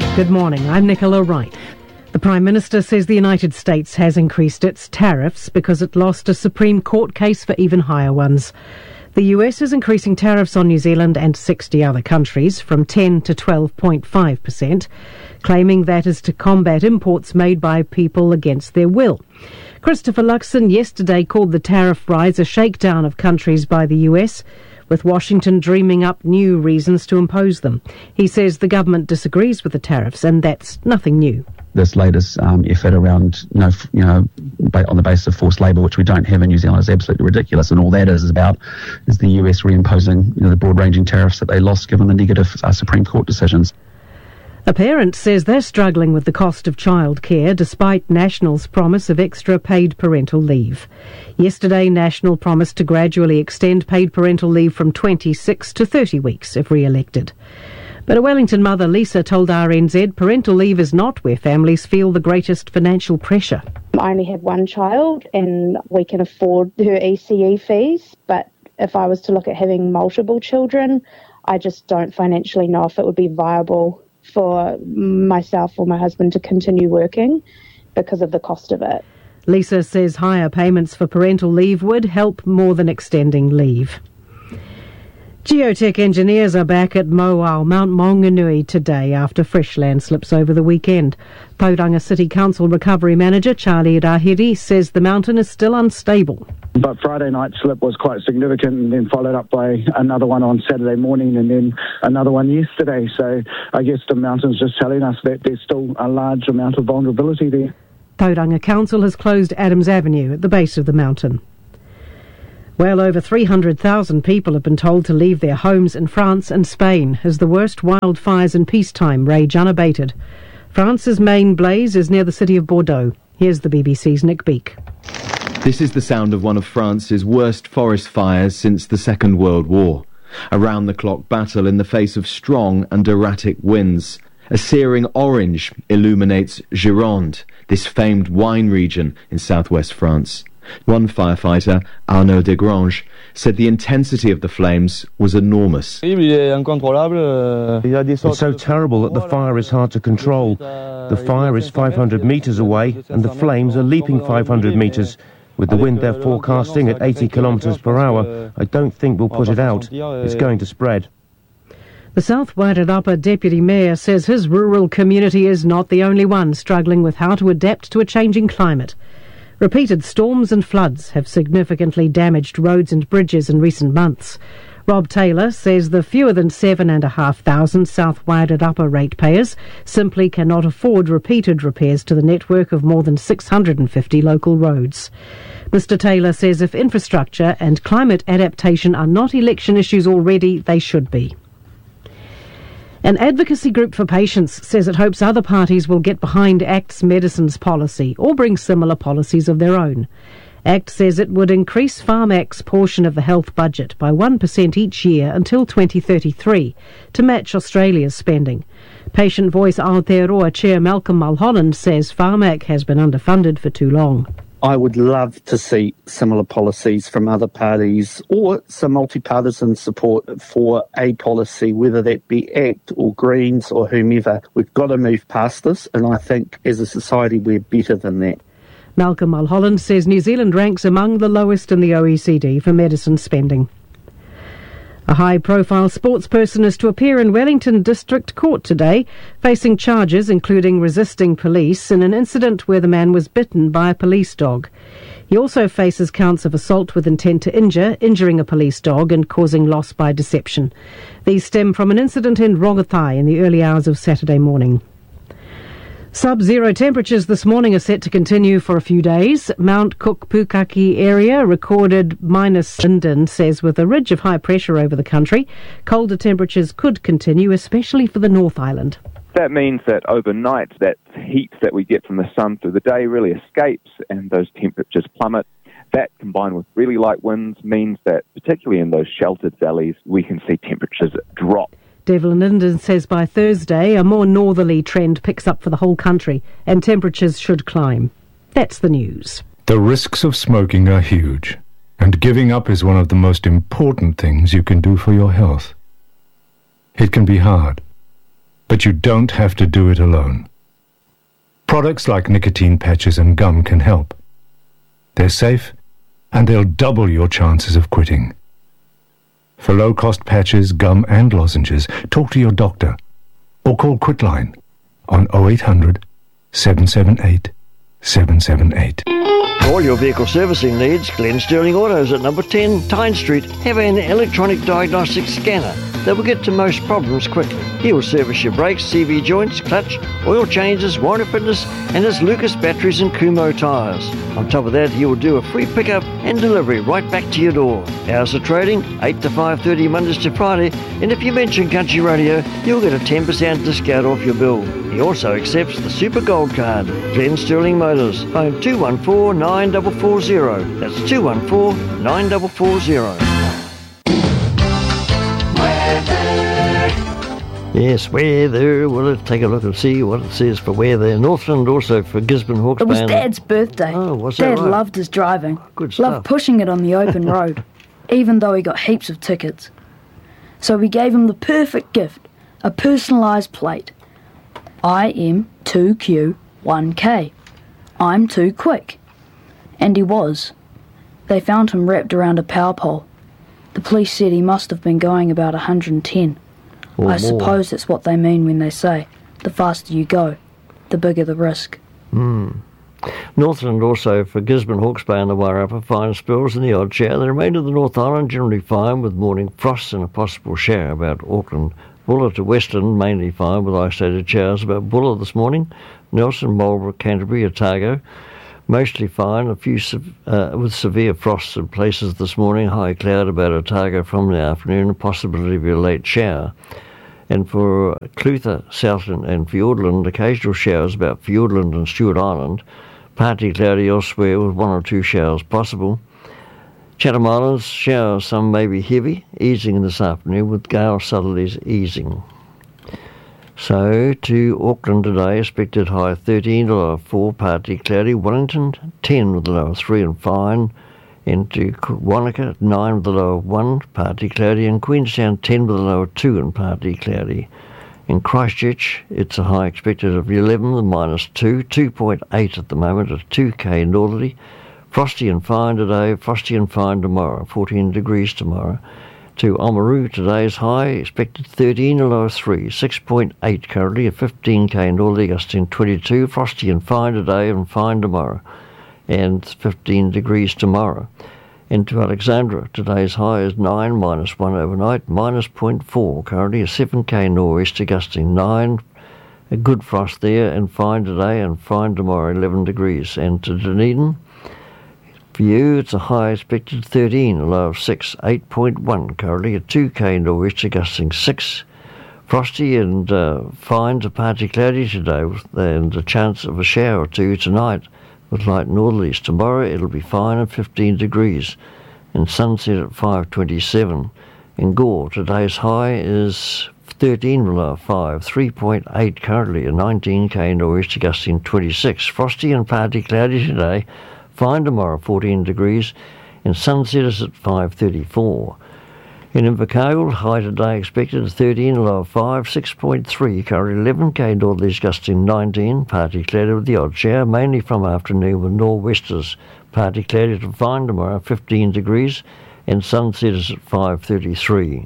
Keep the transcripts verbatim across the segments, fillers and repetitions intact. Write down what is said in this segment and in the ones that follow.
Good morning, I'm Nicola Wright. The Prime Minister says the United States has increased its tariffs because it lost a Supreme Court case for even higher ones. The U S is increasing tariffs on New Zealand and sixty other countries from ten to twelve point five percent, claiming that is to combat imports made by people against their will. Christopher Luxon yesterday called the tariff rise a shakedown of countries by the U S, with Washington dreaming up new reasons to impose them. He says the government disagrees with the tariffs, and that's nothing new. This latest um, effort around, you know, you know, on the basis of forced labour, which we don't have in New Zealand, is absolutely ridiculous. And all that is about is the U S reimposing, you know, the broad-ranging tariffs that they lost given the negative uh, Supreme Court decisions. A parent says they're struggling with the cost of childcare despite National's promise of extra paid parental leave. Yesterday, National promised to gradually extend paid parental leave from twenty-six to thirty weeks if re-elected. But a Wellington mother, Lisa, told R N Z parental leave is not where families feel the greatest financial pressure. I only have one child and we can afford her E C E fees, but if I was to look at having multiple children, I just don't financially know if it would be viable for myself or my husband to continue working because of the cost of it. Lisa says higher payments for parental leave would help more than extending leave. Geotech engineers are back at Moao, Mount Maunganui today after fresh landslips over the weekend. Tauranga City Council Recovery Manager Charlie Rahiri says the mountain is still unstable. But Friday night slip was quite significant and then followed up by another one on Saturday morning and then another one yesterday. So I guess the mountain's just telling us that there's still a large amount of vulnerability there. Tauranga Council has closed Adams Avenue at the base of the mountain. Well over three hundred thousand people have been told to leave their homes in France and Spain as the worst wildfires in peacetime rage unabated. France's main blaze is near the city of Bordeaux. Here's the B B C's Nick Beak. This is the sound of one of France's worst forest fires since the Second World War. A round-the-clock battle in the face of strong and erratic winds. A searing orange illuminates Gironde, this famed wine region in southwest France. One firefighter, Arnaud Desgranges, said the intensity of the flames was enormous. It's so terrible that the fire is hard to control. The fire is five hundred metres away and the flames are leaping five hundred metres. With the wind they're forecasting at eighty kilometres per hour, I don't think we'll put it out. It's going to spread. The South Wairarapa Deputy Mayor says his rural community is not the only one struggling with how to adapt to a changing climate. Repeated storms and floods have significantly damaged roads and bridges in recent months. Rob Taylor says the fewer than seven and a half thousand South Wairarapa ratepayers simply cannot afford repeated repairs to the network of more than six hundred fifty local roads. Mister Taylor says if infrastructure and climate adaptation are not election issues already, they should be. An advocacy group for patients says it hopes other parties will get behind ACT's medicines policy or bring similar policies of their own. ACT says it would increase Pharmac's portion of the health budget by one percent each year until twenty thirty-three to match Australia's spending. Patient Voice Aotearoa Chair Malcolm Mulholland says Pharmac has been underfunded for too long. I would love to see similar policies from other parties or some multi-partisan support for a policy, whether that be ACT or Greens or whomever. We've got to move past this, and I think as a society we're better than that. Malcolm Mulholland says New Zealand ranks among the lowest in the O E C D for medicine spending. A high-profile sportsperson is to appear in Wellington District Court today, facing charges including resisting police in an incident where the man was bitten by a police dog. He also faces counts of assault with intent to injure, injuring a police dog and causing loss by deception. These stem from an incident in Rongotai in the early hours of Saturday morning. Sub-zero temperatures this morning are set to continue for a few days. Mount Cook Pukaki area recorded minus. Linden says with a ridge of high pressure over the country, colder temperatures could continue, especially for the North Island. That means that overnight, that heat that we get from the sun through the day really escapes and those temperatures plummet. That, combined with really light winds, means that, particularly in those sheltered valleys, we can see temperatures drop. Devlin Linden says by Thursday a more northerly trend picks up for the whole country and temperatures should climb. That's the news. The risks of smoking are huge, and giving up is one of the most important things you can do for your health. It can be hard, but but you don't have to do it alone. Products like nicotine patches and gum can help. They're safe, and they'll double your chances of quitting. For low-cost patches, gum and lozenges, talk to your doctor or call Quitline on oh eight hundred, seven seven eight, seven seven eight. For all your vehicle servicing needs, Glenn Sterling Autos at number ten Tyne Street have an electronic diagnostic scanner that will get to most problems quickly. He will service your brakes, C V joints, clutch, oil changes, warranty fitness, and his Lucas batteries and Kumho tyres. On top of that, he will do a free pickup and delivery right back to your door. Hours of trading, eight to five thirty Mondays to Friday, and if you mention Country Radio, you'll get a ten percent discount off your bill. He also accepts the Super Gold Card. Glenn Sterling Motors, phone two one four, nine four four zero. That's two one four, nine four four zero. Yes, weather. Well, let's take a look and see what it says for weather. Northland also for Gisborne Hawke's Bay. It was Dad's birthday. Oh, was Dad that right? loved his driving. Good stuff. Loved pushing it on the open road, even though he got heaps of tickets. So we gave him the perfect gift, a personalised plate. I M two Q one K. I'm too quick. And he was. They found him wrapped around a power pole. The police said he must have been going about one hundred ten. Or I more. suppose that's what they mean when they say, the faster you go, the bigger the risk. Hmm. Northland also for Gisborne Hawke's Bay and the Wairarapa, fine spells in the odd shower. The remainder of the North Island generally fine with morning frosts and a possible shower about Auckland. Bulla to Western mainly fine with isolated showers about Bulla this morning. Nelson, Marlborough, Canterbury, Otago mostly fine, a few uh, with severe frosts in places this morning. High cloud about Otago from the afternoon, a possibility of a late shower. And for Clutha, Southland and Fiordland, occasional showers about Fiordland and Stewart Island. Partly cloudy elsewhere with one or two showers possible. Chatham Islands, showers, some may be heavy, easing this afternoon with gale southerlies easing. So to Auckland today, expected high thirteen, the low four, partly cloudy. Wellington, ten with the low three and fine. Into Wanaka, nine with the low one, partly cloudy. And Queenstown, ten with the low two and partly cloudy. In Christchurch, it's a high expected of eleven, the minus two, two point eight at the moment at two K northerly. Frosty and fine today, frosty and fine tomorrow, fourteen degrees tomorrow. To Oamaru, today's high, expected thirteen, a low three, six point eight currently, a fifteen K northerly, gusting twenty-two, frosty and fine today and fine tomorrow, and fifteen degrees tomorrow. Into Alexandra, today's high is nine, minus one overnight, minus zero point four currently, a seven K nor'easter, gusting nine, a good frost there, and fine today and fine tomorrow, eleven degrees. And to Dunedin, for you, it's a high expected thirteen, a low of six, eight point one currently, a two K nor'easter, gusting six, frosty and uh, fine to partly cloudy today, and a chance of a shower or two tonight with light northerlies. Tomorrow it'll be fine and fifteen degrees, and sunset at five twenty-seven. In Gore, today's high is thirteen, a low of five, three point eight currently, a nineteen K nor'easter, gusting twenty-six, frosty and partly cloudy today. Fine tomorrow, fourteen degrees, and sunset is at five thirty-four. In Invercargill, high today expected thirteen, low of five, six point three, currently eleven K northerlies, gusting nineteen, partly cloudy with the odd shower, mainly from afternoon with nor'westers. Partly cloudy to fine tomorrow, fifteen degrees, and sunset is at five thirty-three.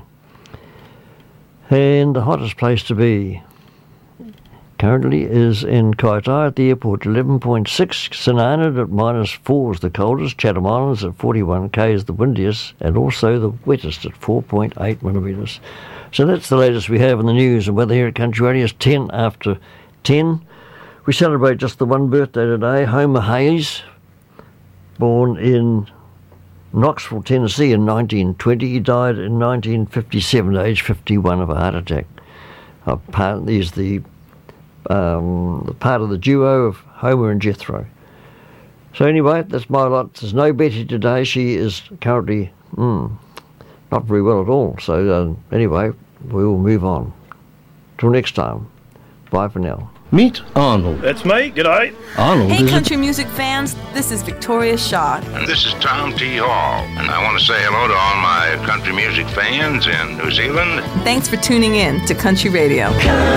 And the hottest place to be currently is in Kaitaia at the airport, eleven point six. St Arnaud at minus four is the coldest. Chatham Islands at forty-one K is the windiest, and also the wettest at four point eight millimetres. So that's the latest we have in the news and weather here at Country Radio. It's ten after ten. We celebrate just the one birthday today. Homer Hayes, born in Knoxville, Tennessee in nineteen twenty. He died in nineteen fifty-seven, age fifty-one, of a heart attack. Uh, part, he's the Um, the part of the duo of Homer and Jethro. So anyway, that's my lot. There's no Betty today. She is currently mm, not very well at all. So uh, anyway, we will move on. Till next time. Bye for now. Meet Arnold. That's me. G'day. Arnold Hey, is country music fans. This is Victoria Shaw. And this is Tom T. Hall. And I want to say hello to all my country music fans in New Zealand. Thanks for tuning in to Country Radio.